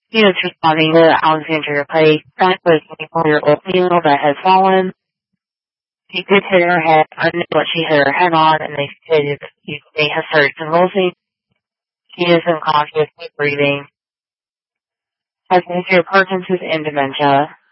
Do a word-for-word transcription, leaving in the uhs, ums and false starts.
Units responding to Alexandria Place. That was a twenty-four-year-old female that has fallen. She did hit her head. I don't know what she hit her head on, and they stated that she may have started convulsing. She is unconscious, breathing. Has major Parkinson's and dementia.